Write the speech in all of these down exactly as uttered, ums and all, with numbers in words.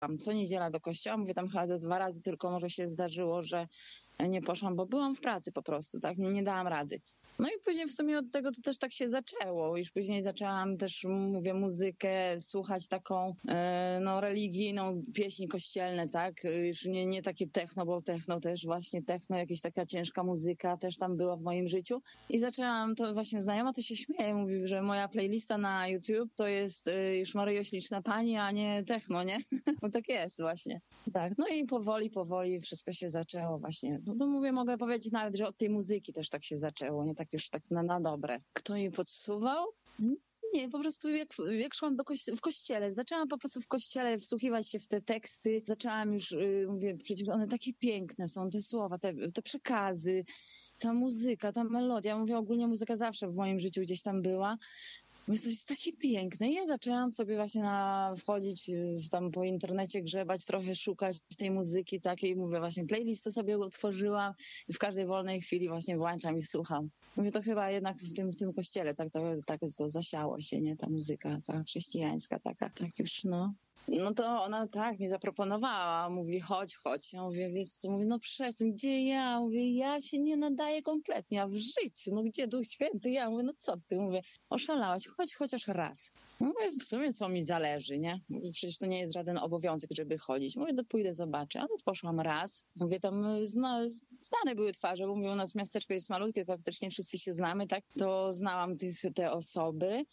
co niedziela do kościoła, mówię, tam chyba ze dwa razy tylko może się zdarzyło, że nie poszłam, bo byłam w pracy po prostu, tak, nie, nie dałam rady. No i później w sumie od tego to też tak się zaczęło. Już później zaczęłam też, mówię, muzykę słuchać taką, e, no, religijną, pieśni kościelne, tak, już nie, nie takie techno, bo techno też właśnie, techno, jakaś taka ciężka muzyka też tam była w moim życiu. I zaczęłam, to właśnie znajoma to się śmieje, mówi, że moja playlista na YouTube to jest y, już Maryjo Śliczna Pani, a nie techno, nie? No tak jest właśnie. Tak, no i powoli, powoli wszystko się zaczęło właśnie. No to mówię, mogę powiedzieć nawet, że od tej muzyki też tak się zaczęło, nie tak już tak na, na dobre. Kto mi podsuwał? Nie, po prostu jak, jak szłam do kości- w kościele, zaczęłam po prostu w kościele wsłuchiwać się w te teksty, zaczęłam już, yy, mówię, przecież one takie piękne są, te słowa, te, te przekazy, ta muzyka, ta melodia. Mówię, ogólnie muzyka zawsze w moim życiu gdzieś tam była. Mówię, to jest takie piękne. I ja zaczęłam sobie właśnie na, wchodzić w, tam po internecie, grzebać, trochę szukać tej muzyki takiej. Mówię, właśnie playlistę sobie utworzyłam i w każdej wolnej chwili właśnie włączam i słucham. Mówię, to chyba jednak w tym, w tym kościele tak to, tak to zasiało się, nie? Ta muzyka, ta chrześcijańska taka. Tak już, no. No to ona tak mi zaproponowała, mówi chodź, chodź. Ja mówię, wiesz co, mówię, no przestań, gdzie ja? Mówię, ja się nie nadaję kompletnie, a w życiu, no gdzie Duch Święty? Ja mówię, no co ty? Mówię, oszalałaś, chodź chociaż raz. Mówię, w sumie co mi zależy, nie? Mówię, przecież to nie jest żaden obowiązek, żeby chodzić. Mówię, to pójdę, zobaczę. Ale poszłam raz. Mówię, tam zna, znane były twarze, bo mówię, u nas miasteczko jest malutkie, praktycznie wszyscy się znamy, tak? To znałam tych, te osoby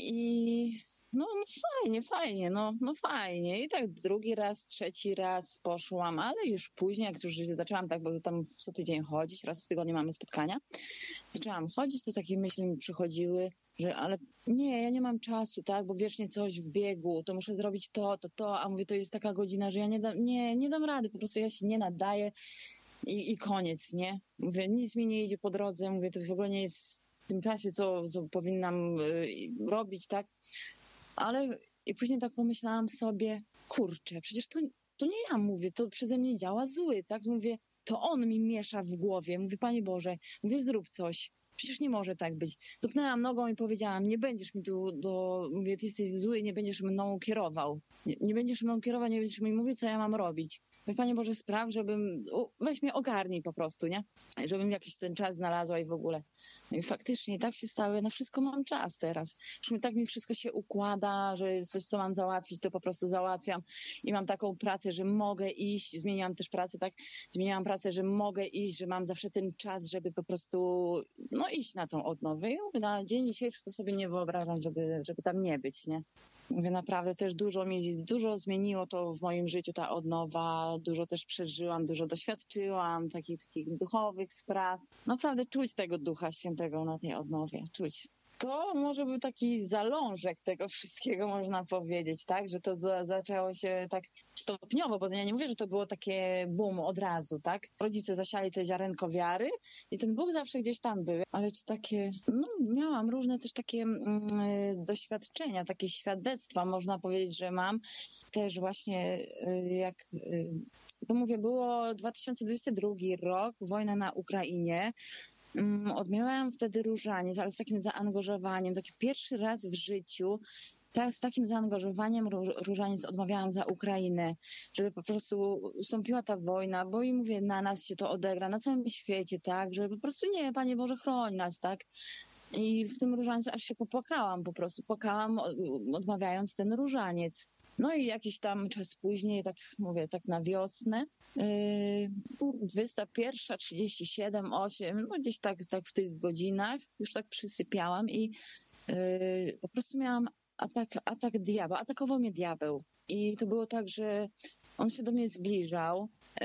i... No, no fajnie, fajnie, no, no fajnie. I tak drugi raz, trzeci raz poszłam, ale już później, jak już zaczęłam tak, bo tam co tydzień chodzić, raz w tygodniu mamy spotkania, zaczęłam chodzić, to takie myśli mi przychodziły, że ale nie, ja nie mam czasu, tak, bo wiecznie coś w biegu, to muszę zrobić to, to, to, a mówię, to jest taka godzina, że ja nie dam, nie, nie dam rady, po prostu ja się nie nadaję i, i koniec, nie? Mówię, nic mi nie idzie po drodze, mówię, to w ogóle nie jest w tym czasie, co, co powinnam y, robić, tak? Ale i później tak pomyślałam sobie, kurczę, przecież to, to nie ja mówię, to przeze mnie działa zły, tak? Mówię, to on mi miesza w głowie. Mówię, Panie Boże, mówię, zrób coś. Przecież nie może tak być. Tupnęłam nogą i powiedziałam, nie będziesz mi tu, do... mówię, ty jesteś zły, nie będziesz mną kierował. Nie, nie będziesz mną kierował, nie będziesz mi mówił, co ja mam robić. Mówię, Panie Boże, spraw, żebym, weź mnie ogarnij po prostu, nie? Żebym jakiś ten czas znalazła i w ogóle. No i faktycznie tak się stało, na wszystko mam czas teraz. Już tak mi wszystko się układa, że coś, co mam załatwić, to po prostu załatwiam i mam taką pracę, że mogę iść, zmieniłam też pracę, tak? Zmieniłam pracę, że mogę iść, że mam zawsze ten czas, żeby po prostu, no iść na tą odnowę. I mówię, na dzień dzisiejszy to sobie nie wyobrażam, żeby, żeby tam nie być, nie? Mówię, naprawdę też dużo mi, dużo zmieniło to w moim życiu, ta odnowa, dużo też przeżyłam, dużo doświadczyłam, takich, takich duchowych spraw. Naprawdę czuć tego Ducha Świętego na tej odnowie, czuć. To może był taki zalążek tego wszystkiego, można powiedzieć, tak? Że to za, zaczęło się tak stopniowo, bo ja nie mówię, że to było takie boom od razu, tak? Rodzice zasiali te ziarenko wiary i ten Bóg zawsze gdzieś tam był, ale czy takie, no miałam różne też takie mm, doświadczenia, takie świadectwa, można powiedzieć, że mam. Też właśnie y, jak, y, to mówię, było dwa tysiące dwudziesty drugi rok, wojna na Ukrainie. Odmiałam wtedy różaniec, ale z takim zaangażowaniem, taki pierwszy raz w życiu, tak, z takim zaangażowaniem różaniec odmawiałam za Ukrainę, żeby po prostu ustąpiła ta wojna, bo i mówię, na nas się to odegra, na całym świecie, tak, że po prostu nie, Panie Boże, chroń nas, tak. I w tym różańcu aż się popłakałam, po prostu płakałam, odmawiając ten różaniec. No i jakiś tam czas później, tak mówię, tak na wiosnę, yy, dwudziesta pierwsza, trzydzieści siedem, osiem, no gdzieś tak, tak w tych godzinach, już tak przysypiałam i yy, po prostu miałam atak, atak diabła, atakował mnie diabeł. I to było tak, że on się do mnie zbliżał.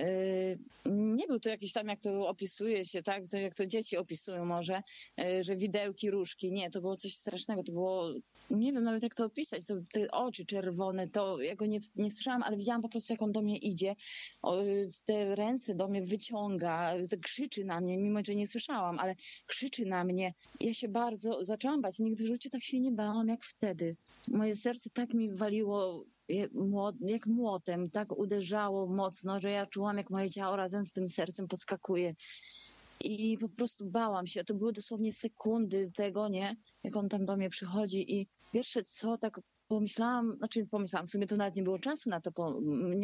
Nie był to jakiś tam, jak to opisuje się, tak, to jak to dzieci opisują może, że widełki, różki. Nie, to było coś strasznego. To było, nie wiem nawet jak to opisać, to te oczy czerwone, to ja go nie, nie słyszałam, ale widziałam po prostu, jak on do mnie idzie. Te ręce do mnie wyciąga, krzyczy na mnie, mimo że nie słyszałam, ale krzyczy na mnie. Ja się bardzo zaczęłam bać. Nigdy w życiu tak się nie bałam jak wtedy. Moje serce tak mi waliło jak młotem, tak uderzało mocno, że ja czułam, jak moje ciało razem z tym sercem podskakuje. I po prostu bałam się. To były dosłownie sekundy tego, nie? Jak on tam do mnie przychodzi i pierwsze co, tak pomyślałam, znaczy pomyślałam, w sumie to nawet nie było czasu na to, po,